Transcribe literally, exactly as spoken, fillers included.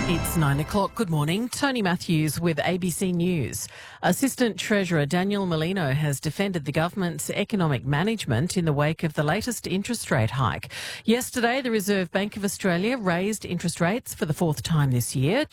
It's nine o'clock. Good morning. Tony Matthews with A B C News. Assistant Treasurer Daniel Molino has defended the government's economic management in the wake of the latest interest rate hike. Yesterday, the Reserve Bank of Australia raised interest rates for the fourth time this year,